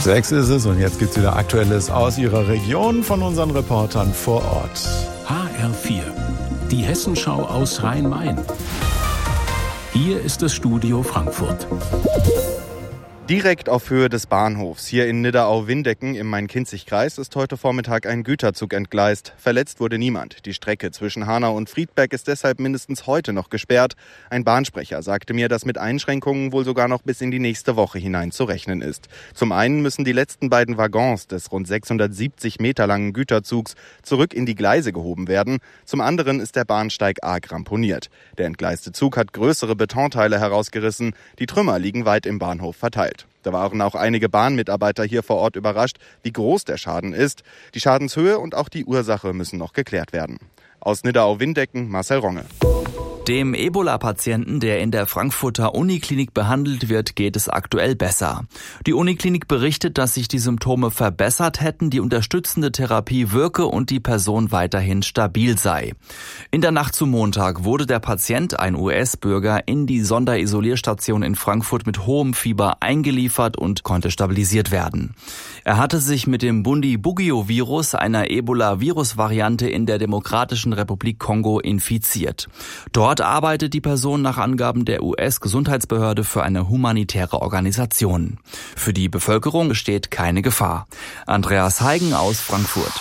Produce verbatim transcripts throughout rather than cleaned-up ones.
Sechs ist es und jetzt gibt's wieder Aktuelles aus Ihrer Region von unseren Reportern vor Ort. H R vier, die Hessenschau aus Rhein-Main. Hier ist das Studio Frankfurt. Direkt auf Höhe des Bahnhofs hier in Nidderau-Windecken im Main-Kinzig-Kreis ist heute Vormittag ein Güterzug entgleist. Verletzt wurde niemand. Die Strecke zwischen Hanau und Friedberg ist deshalb mindestens heute noch gesperrt. Ein Bahnsprecher sagte mir, dass mit Einschränkungen wohl sogar noch bis in die nächste Woche hinein zu rechnen ist. Zum einen müssen die letzten beiden Waggons des rund sechshundertsiebzig Meter langen Güterzugs zurück in die Gleise gehoben werden. Zum anderen ist der Bahnsteig arg ramponiert. Der entgleiste Zug hat größere Betonteile herausgerissen. Die Trümmer liegen weit im Bahnhof verteilt. Da waren auch einige Bahnmitarbeiter hier vor Ort überrascht, wie groß der Schaden ist. Die Schadenshöhe und auch die Ursache müssen noch geklärt werden. Aus Nidderau-Windecken, Marcel Ronge. Dem Ebola-Patienten, der in der Frankfurter Uniklinik behandelt wird, geht es aktuell besser. Die Uniklinik berichtet, dass sich die Symptome verbessert hätten, die unterstützende Therapie wirke und die Person weiterhin stabil sei. In der Nacht zum Montag wurde der Patient, ein U S-Bürger, in die Sonderisolierstation in Frankfurt mit hohem Fieber eingeliefert und konnte stabilisiert werden. Er hatte sich mit dem Bundibugyo-Virus, einer Ebola-Virus-Variante in der Demokratischen Republik Kongo, infiziert. Dort arbeitet die Person nach Angaben der U S-Gesundheitsbehörde für eine humanitäre Organisation. Für die Bevölkerung besteht keine Gefahr. Andreas Heigen aus Frankfurt.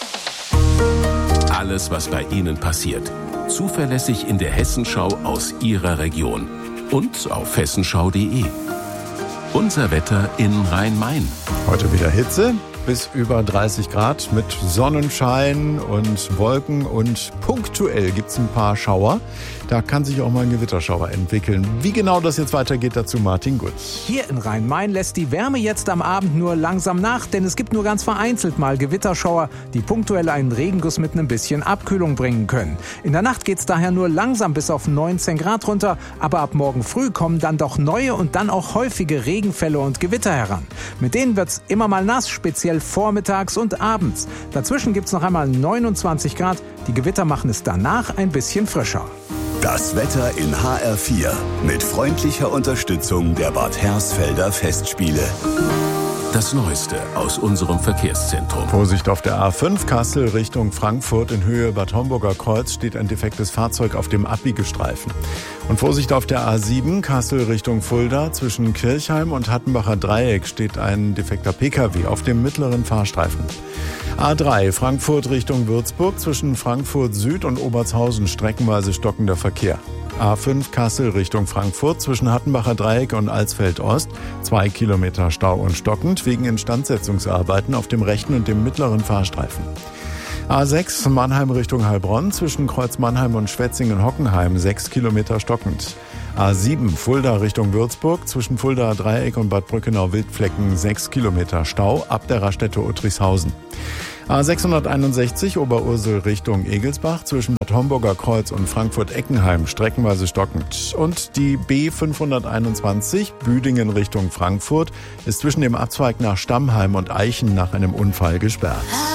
Alles, was bei Ihnen passiert. Zuverlässig in der Hessenschau aus Ihrer Region. Und auf hessenschau punkt de. Unser Wetter in Rhein-Main. Heute wieder Hitze bis über dreißig Grad mit Sonnenschein und Wolken und punktuell gibt's ein paar Schauer. Da kann sich auch mal ein Gewitterschauer entwickeln. Wie genau das jetzt weitergeht, dazu Martin Gutz. Hier in Rhein-Main lässt die Wärme jetzt am Abend nur langsam nach, denn es gibt nur ganz vereinzelt mal Gewitterschauer, die punktuell einen Regenguss mit ein bisschen Abkühlung bringen können. In der Nacht geht's daher nur langsam bis auf neunzehn Grad runter, aber ab morgen früh kommen dann doch neue und dann auch häufige Regenfälle und Gewitter heran. Mit denen wird's immer mal nass, speziell vormittags und abends. Dazwischen gibt's noch einmal neunundzwanzig Grad. Die Gewitter machen es danach ein bisschen frischer. Das Wetter in H R vier mit freundlicher Unterstützung der Bad Hersfelder Festspiele. Das Neueste aus unserem Verkehrszentrum. Vorsicht auf der A fünf Kassel Richtung Frankfurt in Höhe Bad Homburger Kreuz steht ein defektes Fahrzeug auf dem Abbiegestreifen. Und Vorsicht auf der A sieben Kassel Richtung Fulda zwischen Kirchheim und Hattenbacher Dreieck steht ein defekter P K W auf dem mittleren Fahrstreifen. A drei Frankfurt Richtung Würzburg zwischen Frankfurt Süd und Obertshausen streckenweise stockender Verkehr. A fünf Kassel Richtung Frankfurt zwischen Hattenbacher Dreieck und Alsfeld Ost. Zwei Kilometer Stau und stockend wegen Instandsetzungsarbeiten auf dem rechten und dem mittleren Fahrstreifen. A sechs Mannheim Richtung Heilbronn zwischen Kreuz Mannheim und Schwetzingen-Hockenheim. Sechs Kilometer stockend. A sieben Fulda Richtung Würzburg zwischen Fulda Dreieck und Bad Brückenau-Wildflecken. Sechs Kilometer Stau ab der Raststätte Uttrichshausen. A sechshunderteinundsechzig Oberursel Richtung Egelsbach zwischen Bad Homburger Kreuz und Frankfurt-Eckenheim streckenweise stockend. Und die B fünfhunderteinundzwanzig Büdingen Richtung Frankfurt ist zwischen dem Abzweig nach Stammheim und Eichen nach einem Unfall gesperrt.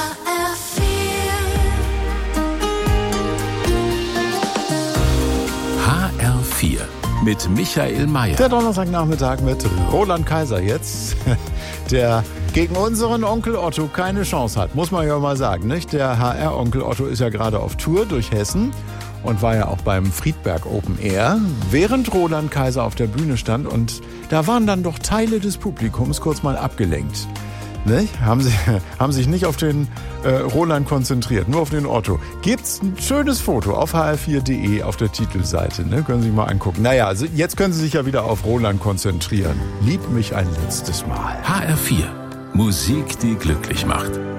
H R vier mit Michael Mayer. Der Donnerstagnachmittag mit Roland Kaiser jetzt, der gegen unseren Onkel Otto keine Chance hat, muss man ja mal sagen, nicht? Der H R-Onkel Otto ist ja gerade auf Tour durch Hessen und war ja auch beim Friedberg Open Air, während Roland Kaiser auf der Bühne stand und da waren dann doch Teile des Publikums kurz mal abgelenkt. Nicht? Haben, sie, haben sich nicht auf den äh, Roland konzentriert, nur auf den Otto. Gibt's ein schönes Foto auf h r vier punkt de auf der Titelseite, ne? Können Sie sich mal angucken. Naja, also jetzt können Sie sich ja wieder auf Roland konzentrieren. Lieb mich ein letztes Mal. H R vier. Musik, die glücklich macht.